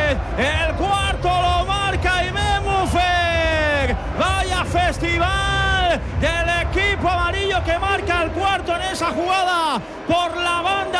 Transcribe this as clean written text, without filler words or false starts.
Suárez. El cuarto lo marca Aimé Muffet. Vaya festival del equipo amarillo que marca el cuarto en esa jugada por la banda